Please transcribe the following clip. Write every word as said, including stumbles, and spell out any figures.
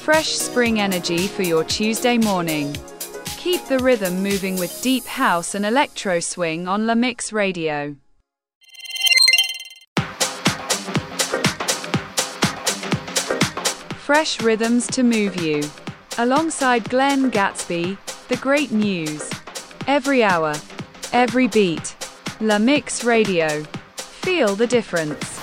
Fresh spring energy for your Tuesday morning. Keep the rhythm moving with deep house and electro swing on La Mix Radio. Fresh rhythms to move you. Alongside Glenn Gatsby, the great news. Every hour, every beat. La Mix Radio. Feel the difference.